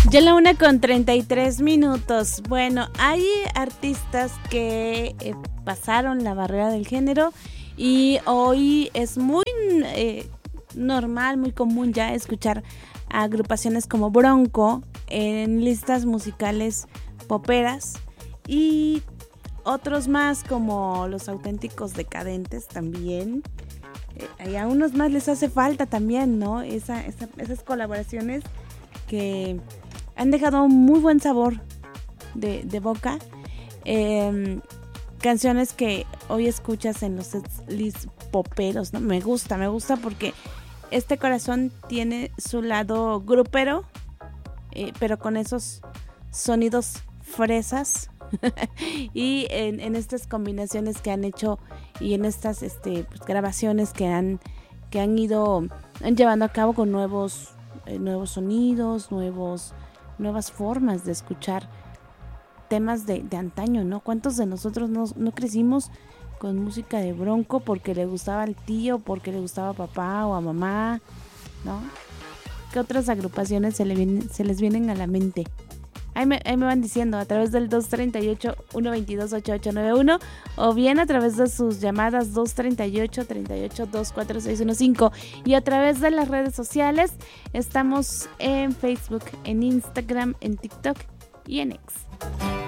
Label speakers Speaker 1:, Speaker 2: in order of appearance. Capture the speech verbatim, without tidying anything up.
Speaker 1: Ya la una con treinta y tres minutos. Bueno, hay artistas que eh, pasaron la barrera del género y hoy es muy eh, normal, muy común ya escuchar a agrupaciones como Bronco en listas musicales poperas y otros más como Los Auténticos Decadentes también. Eh, y a unos más les hace falta también, ¿no? Esa, esa, esas colaboraciones que han dejado un muy buen sabor de, de boca. Eh, canciones que hoy escuchas en los lists poperos, ¿no? Me gusta, me gusta porque este corazón tiene su lado grupero, eh, pero con esos sonidos fresas y en, en estas combinaciones que han hecho y en estas este, pues, grabaciones que han, que han ido han llevando a cabo con nuevos, eh, nuevos sonidos, nuevos nuevas formas de escuchar temas de, de antaño, ¿no? ¿Cuántos de nosotros no, no crecimos con música de Bronco porque le gustaba al tío, porque le gustaba a papá o a mamá, ¿no? ¿Qué otras agrupaciones se, le vienen, se les vienen a la mente? Ahí me, ahí me van diciendo a través del dos treinta y ocho, uno veintidós, ochenta y ocho noventa y uno o bien a través de sus llamadas dos treinta y ocho, treinta y ocho, veinticuatro, seiscientos quince y a través de las redes sociales. Estamos en Facebook, en Instagram, en TikTok y en X.